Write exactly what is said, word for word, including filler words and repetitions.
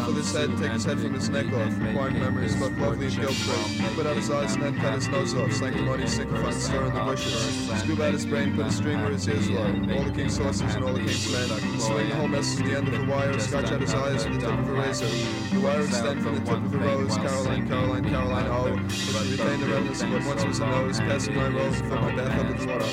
with his head, take his head from his neck off. Acquiring memories, but lovely and guilt-free. He put out his eyes and then cut his nose off. Sanctimony, sycophant, stir in the bushes. Scoop out his brain, put a string where his ears were. All the king's horses and all the king's men. Swing the whole mess to the end of a wire, scratch out his eyes with the tip of a razor. The wire extend from the tip of a rose. Caroline, Caroline, Caroline, oh. If you retain the remnants of what once was a nose, casting my rose, fill my bath up with water.